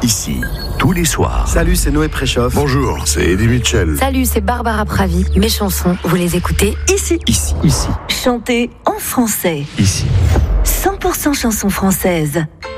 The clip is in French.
ici, tous les soirs. Salut, c'est Noé Préchoff. Bonjour, c'est Eddie Mitchell. Salut, c'est Barbara Pravi. Mes chansons, vous les écoutez ici. Ici. Ici. Chantez en français. Ici. 100% chansons françaises.